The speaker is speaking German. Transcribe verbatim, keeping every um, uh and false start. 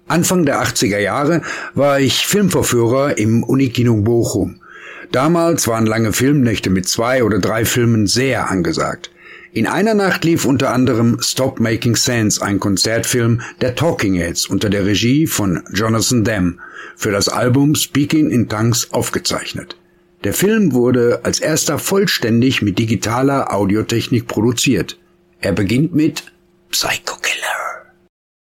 Anfang der achtziger Jahre war ich Filmvorführer im Unikino Bochum. Damals waren lange Filmnächte mit zwei oder drei Filmen sehr angesagt. In einer Nacht lief unter anderem Stop Making Sense, ein Konzertfilm der Talking Heads unter der Regie von Jonathan Demme, für das Album Speaking in Tongues aufgezeichnet. Der Film wurde als erster vollständig mit digitaler Audiotechnik produziert. Er beginnt mit Psycho Killer.